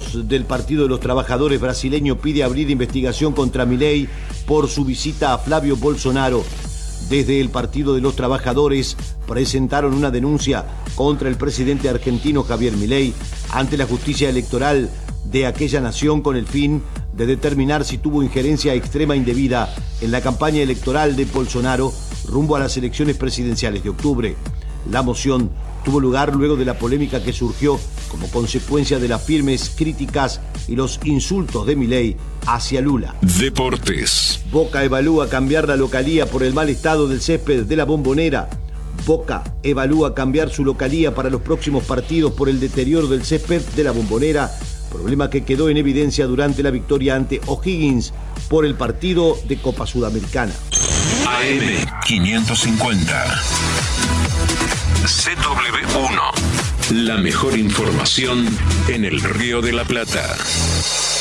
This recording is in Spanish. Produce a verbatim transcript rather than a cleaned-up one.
Voz del Partido de los Trabajadores brasileño pide abrir investigación contra Milei por su visita a Flavio Bolsonaro. Desde el Partido de los Trabajadores presentaron una denuncia contra el presidente argentino Javier Milei ante la justicia electoral de aquella nación con el fin de determinar si tuvo injerencia extrema indebida en la campaña electoral de Bolsonaro rumbo a las elecciones presidenciales de octubre. La moción tuvo lugar luego de la polémica que surgió como consecuencia de las firmes críticas y los insultos de Milei hacia Lula. Deportes. Boca evalúa cambiar la localía por el mal estado del césped de la Bombonera. Boca evalúa cambiar su localía para los próximos partidos por el deterioro del césped de la Bombonera, problema que quedó en evidencia durante la victoria ante O'Higgins por el partido de Copa Sudamericana. A M quinientos cincuenta. C W uno. La mejor información en el Río de la Plata.